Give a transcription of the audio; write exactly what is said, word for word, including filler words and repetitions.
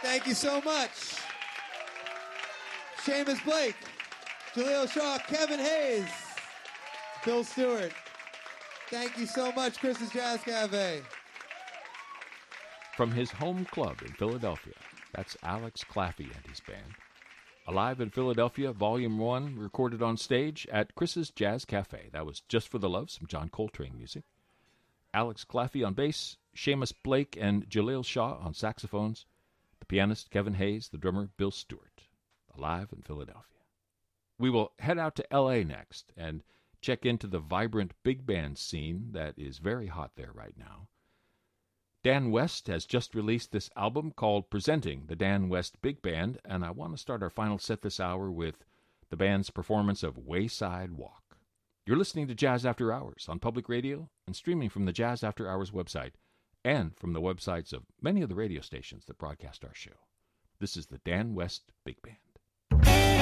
Thank you so much. Seamus Blake, Jaleel Shaw, Kevin Hayes, Bill Stewart. Thank you so much, Chris's Jazz Cafe. From his home club in Philadelphia, that's Alex Claffey and his band. Alive in Philadelphia, Volume one, recorded on stage at Chris's Jazz Cafe. That was Just for the Love, some John Coltrane music. Alex Claffey on bass, Seamus Blake and Jaleel Shaw on saxophones, the pianist Kevin Hayes, the drummer Bill Stewart. Alive in Philadelphia. We will head out to L A next and check into the vibrant big band scene that is very hot there right now. Dan West has just released this album called Presenting the Dan West Big Band, and I want to start our final set this hour with the band's performance of Wayside Walk. You're listening to Jazz After Hours on Public Radio and streaming from the Jazz After Hours website and from the websites of many of the radio stations that broadcast our show. This is the Dan West Big